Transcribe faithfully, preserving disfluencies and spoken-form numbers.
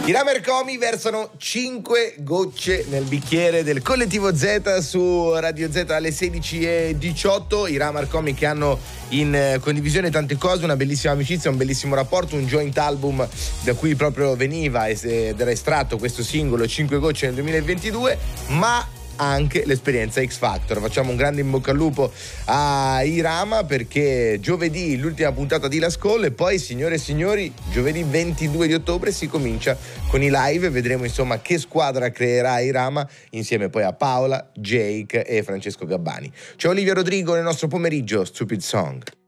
I Ramercomi versano cinque gocce nel bicchiere del collettivo Z su Radio Z alle sedici e diciotto. I Ramercomi che hanno in condivisione tante cose, una bellissima amicizia, un bellissimo rapporto, un joint album da cui proprio veniva ed era estratto questo singolo cinque gocce nel duemilaventidue, ma anche l'esperienza X Factor. Facciamo un grande in bocca al lupo a Irama, perché giovedì l'ultima puntata di Last Call e poi, signore e signori, giovedì ventidue di ottobre si comincia con i live e vedremo insomma che squadra creerà Irama insieme poi a Paola, Jake e Francesco Gabbani. C'è Olivia Rodrigo nel nostro pomeriggio Stupid Song.